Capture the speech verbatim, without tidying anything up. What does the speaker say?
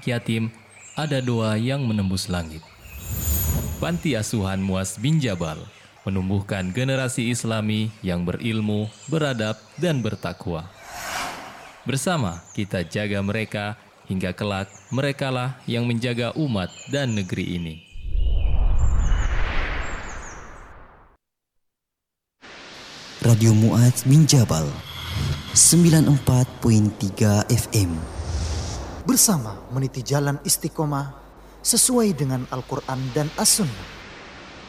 anak yatim, ada doa yang menembus langit. Panti Asuhan Muaz bin Jabal menumbuhkan generasi Islami yang berilmu, beradab, dan bertakwa. Bersama kita jaga mereka hingga kelak merekalah yang menjaga umat dan negeri ini. Radio Muaz bin Jabal sembilan puluh empat koma tiga F M. Bersama meniti jalan istiqomah sesuai dengan Al-Quran dan As-Sunnah.